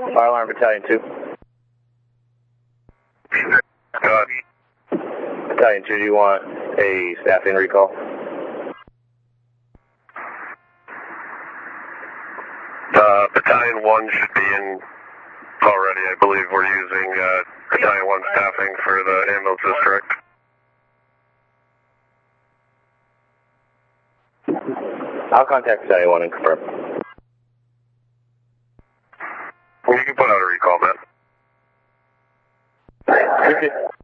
Fire Alarm Battalion 2. Battalion 2, do you want a staffing recall? Battalion 1 should be in already. I believe we're using Battalion 1 staffing for the ambulance district. I'll contact Battalion 1 and confirm. You can put out a recall, man. Okay.